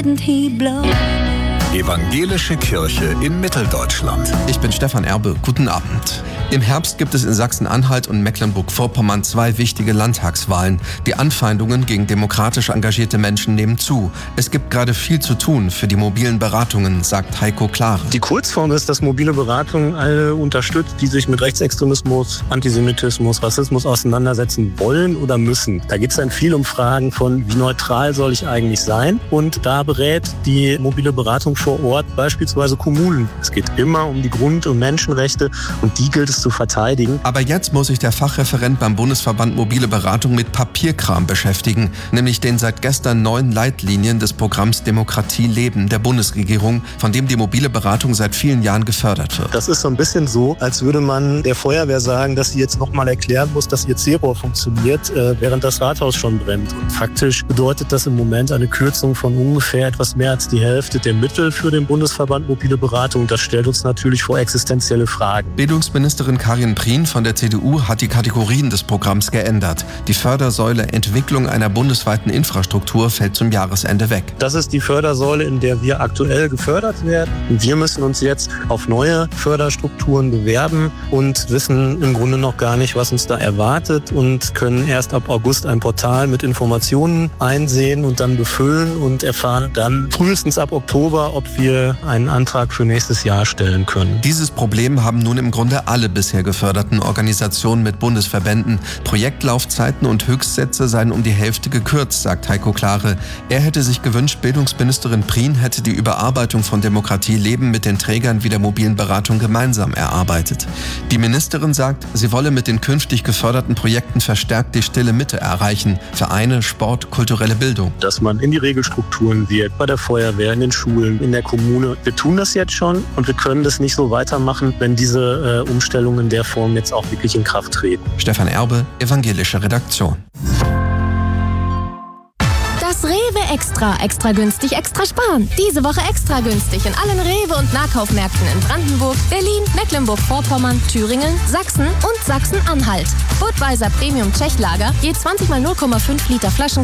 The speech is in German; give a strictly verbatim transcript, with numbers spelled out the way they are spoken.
didn't he blow? Evangelische Kirche in Mitteldeutschland. Ich bin Stefan Erbe. Guten Abend. Im Herbst gibt es in Sachsen-Anhalt und Mecklenburg-Vorpommern zwei wichtige Landtagswahlen. Die Anfeindungen gegen demokratisch engagierte Menschen nehmen zu. Es gibt gerade viel zu tun für die mobilen Beratungen, sagt Heiko Klare. Die Kurzform ist, dass mobile Beratungen alle unterstützt, die sich mit Rechtsextremismus, Antisemitismus, Rassismus auseinandersetzen wollen oder müssen. Da geht es dann viel um Fragen von, wie neutral soll ich eigentlich sein? Und da berät die mobile Beratung vor Ort beispielsweise Kommunen. Es geht immer um die Grund- und Menschenrechte und die gilt es zu verteidigen. Aber jetzt muss sich der Fachreferent beim Bundesverband Mobile Beratung mit Papierkram beschäftigen, nämlich den seit gestern neuen Leitlinien des Programms Demokratie leben der Bundesregierung, von dem die mobile Beratung seit vielen Jahren gefördert wird. Das ist so ein bisschen so, als würde man der Feuerwehr sagen, dass sie jetzt nochmal erklären muss, dass ihr C-Rohr funktioniert, äh, während das Rathaus schon brennt. Und faktisch bedeutet das im Moment eine Kürzung von ungefähr etwas mehr als die Hälfte der Mittel für den Bundesverband Mobile Beratung. Das stellt uns natürlich vor existenzielle Fragen. Bildungsministerin Karin Prien von der C D U hat die Kategorien des Programms geändert. Die Fördersäule Entwicklung einer bundesweiten Infrastruktur fällt zum Jahresende weg. Das ist die Fördersäule, in der wir aktuell gefördert werden. Und wir müssen uns jetzt auf neue Förderstrukturen bewerben und wissen im Grunde noch gar nicht, was uns da erwartet und können erst ab August ein Portal mit Informationen einsehen und dann befüllen und erfahren dann frühestens ab Oktober, ob wir einen Antrag für nächstes Jahr stellen können. Dieses Problem haben nun im Grunde alle bisher geförderten Organisationen mit Bundesverbänden. Projektlaufzeiten und Höchstsätze seien um die Hälfte gekürzt, sagt Heiko Klare. Er hätte sich gewünscht, Bildungsministerin Prien hätte die Überarbeitung von Demokratie leben mit den Trägern wie der mobilen Beratung gemeinsam erarbeitet. Die Ministerin sagt, sie wolle mit den künftig geförderten Projekten verstärkt die stille Mitte erreichen. Vereine, Sport, kulturelle Bildung. Dass man in die Regelstrukturen wird, bei der Feuerwehr, in den Schulen, in der Kommune. Wir tun das jetzt schon und wir können das nicht so weitermachen, wenn diese äh, Umstellungen in der Form jetzt auch wirklich in Kraft treten. Stefan Erbe, Evangelische Redaktion. Das Rewe Extra. Extra günstig, extra sparen. Diese Woche extra günstig in allen Rewe- und Nahkaufmärkten in Brandenburg, Berlin, Mecklenburg-Vorpommern, Thüringen, Sachsen und Sachsen-Anhalt. Budweiser Premium Tschechlager je zwanzig mal null Komma fünf Liter Flaschen